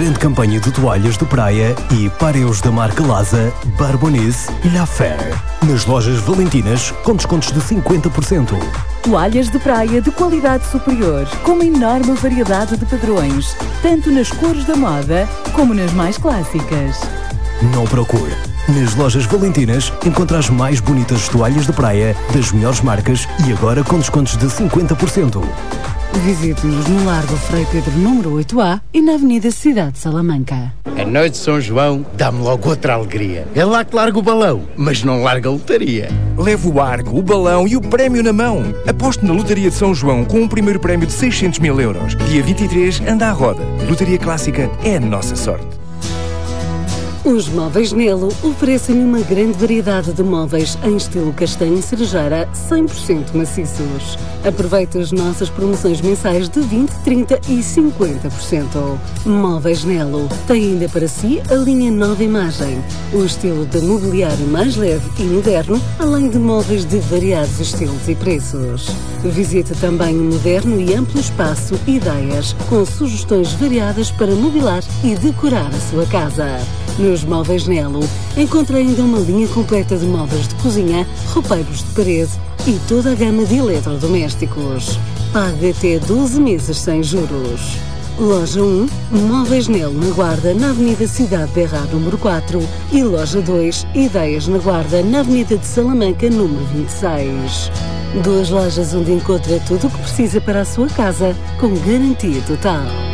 grande campanha de toalhas de praia e pareos da marca Lasa, Barbonize e La Fer. Nas lojas Valentinas, com descontos de 50%. Toalhas de praia de qualidade superior, com uma enorme variedade de padrões, tanto nas cores da moda como nas mais clássicas. Não procure. Nas lojas Valentinas encontra as mais bonitas toalhas de praia das melhores marcas e agora com descontos de 50%. Visite-nos no Largo Frei Pedro número 8A e na Avenida Cidade de Salamanca. A noite de São João dá-me logo outra alegria. É lá que larga o balão, mas não larga a lotaria. Leve o arco, o balão e o prémio na mão. Aposte na Lotaria de São João com um primeiro prémio de 600 mil euros. Dia 23, anda à roda. Lotaria Clássica é a nossa sorte. Os Móveis Nelo oferecem uma grande variedade de móveis em estilo castanho e cerejeira 100% maciços. Aproveite as nossas promoções mensais de 20%, 30% e 50%. Móveis Nelo tem ainda para si a linha Nova Imagem, o estilo de mobiliário mais leve e moderno, além de móveis de variados estilos e preços. Visite também o moderno e amplo espaço Ideias, com sugestões variadas para mobilar e decorar a sua casa. Nos Móveis Nelo, encontra ainda uma linha completa de móveis de cozinha, roupeiros de parede e toda a gama de eletrodomésticos. Pague até 12 meses sem juros. Loja 1, Móveis Nelo na Guarda, na Avenida Cidade Berra, número 4 e Loja 2, Ideias na Guarda, na Avenida de Salamanca, número 26. Duas lojas onde encontra tudo o que precisa para a sua casa, com garantia total.